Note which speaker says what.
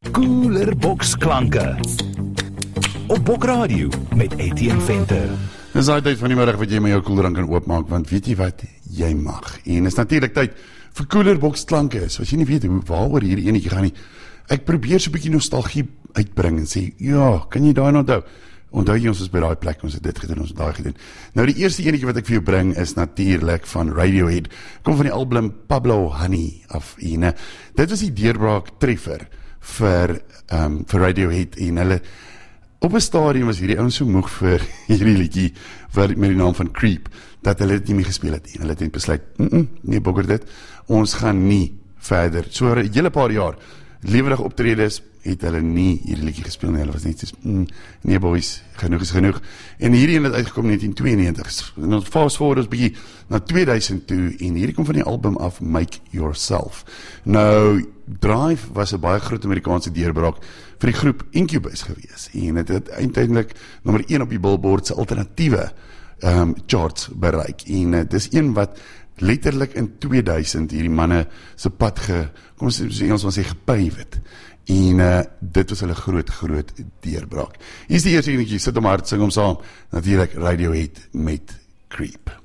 Speaker 1: Cooler Boxklanke op Bok Radio met Etienne Venter.
Speaker 2: Dis daai tyd van die middag wat jy met jou koeldrank kan oopmaak, want weet jy wat, jy mag. En is natuurlik tyd vir Cooler Boxklanke. So as jy nie weet waaroor hierdie enetjie gaan nie, ek probeer so 'n bietjie nostalgie uitbring en sê, ja, kan jy daai onthou? Onthou jy ons is by daai plek, ons het dit gedoen, ons het daai gedoen. Nou die eerste enetjie wat ek vir jou bring is natuurlik van Radiohead. Kom van die album Pablo Honey af. En dit was die deurbraak treffer vir Radiohead en hulle op 'n stadium was hierdie ouens so moeg vir hierdie liedjie met die naam van Creep, dat hulle dit nie meer gespeel het. En hulle het besluit, nee, bokker dit, ons gaan nie verder. So 'n hele paar jaar lewendig optredes het hulle nie hierdie liedjie gespeel nie. Hulle was net soos, nee boys, genoeg is genoeg. En hierdie een het uitgekom in 1992. En ons fast forward ons bietjie na 2000 toe, en hierdie kom van die album af Make Yourself. Nou, Drive was 'n baie groot Amerikaanse deurbraak vir die groep Incubus gewees. En het uiteindelik nommer 1 op die Billboard se alternatiewe charts bereik. En dis een wat letterlik in 2000 hierdie manne se pad kom ons Engels maar sê gepave het. En dit was hulle groot deurbraak. Hier is die eerste enetjie, sit hom hard, sing hom saam. Natuurlik Radiohead met Creep.